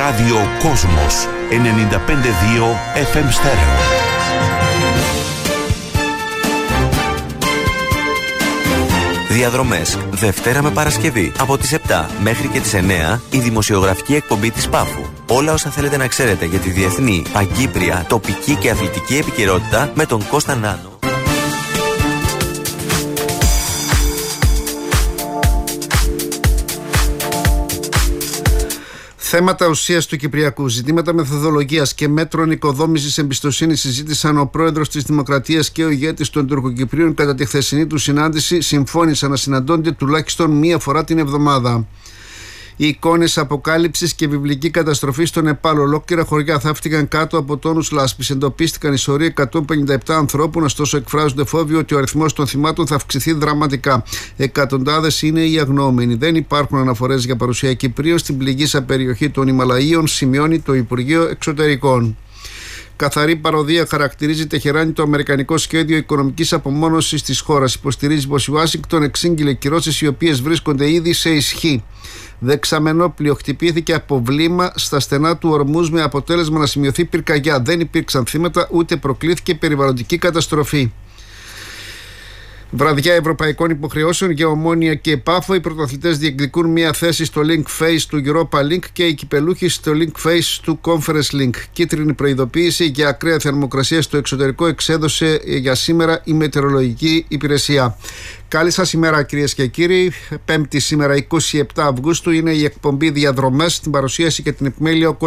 Ράδιο Κόσμος 95,2 FM στέρεο. Διαδρομές, Δευτέρα με Παρασκευή, από τις 7 μέχρι και τις 9, η δημοσιογραφική εκπομπή της Πάφου. Όλα όσα θέλετε να ξέρετε για τη διεθνή, παγκύπρια, τοπική και αθλητική επικαιρότητα με τον Κώστα Νάνο. Θέματα ουσίας του Κυπριακού, ζητήματα μεθοδολογίας και μέτρων οικοδόμησης εμπιστοσύνης συζήτησαν ο πρόεδρος της Δημοκρατίας και ο ηγέτης των Τουρκοκυπρίων κατά τη χθεσινή του συνάντηση. Συμφώνησαν να συναντώνται τουλάχιστον μία φορά την εβδομάδα. Οι εικόνες αποκάλυψης και βιβλική καταστροφή στο Νεπάλ. Ολόκληρα χωριά θαύτηκαν κάτω από τόνους λάσπης. Εντοπίστηκαν ισορροί 157 ανθρώπων, ωστόσο εκφράζονται φόβοι ότι ο αριθμός των θυμάτων θα αυξηθεί δραματικά. Εκατοντάδες είναι οι αγνοούμενοι. Δεν υπάρχουν αναφορές για παρουσία Κυπρίων στην πληγήσα περιοχή των Ιμαλαίων, σημειώνει το Υπουργείο Εξωτερικών. Καθαρή παροδία χαρακτηρίζει Τεχεράνη το αμερικανικό σχέδιο οικονομικής απομόνωσης της χώρας. Υποστηρίζει πως η Ουάσιγκτον εξήγηλε κυρώσεις οι οποίες βρίσκονται ήδη σε ισχύ. Δεξαμενόπλιο χτυπήθηκε από βλήμα στα στενά του Ορμούζ με αποτέλεσμα να σημειωθεί πυρκαγιά. Δεν υπήρξαν θύματα ούτε προκλήθηκε περιβαλλοντική καταστροφή. Βραδιά ευρωπαϊκών υποχρεώσεων για Ομόνοια και Πάφο. Οι πρωταθλητές διεκδικούν μια θέση στο Link Phase του Europa Link και οι κυπελούχοι στο Link Phase του Conference Link. Κίτρινη προειδοποίηση για ακραία θερμοκρασία στο εξωτερικό εξέδωσε για σήμερα η Μετεωρολογική Υπηρεσία. Καλή σας ημέρα κυρίες και κύριοι. Πέμπτη σήμερα 27 Αυγούστου είναι η εκπομπή Διαδρομές, την παρουσίαση και την επιμέλεια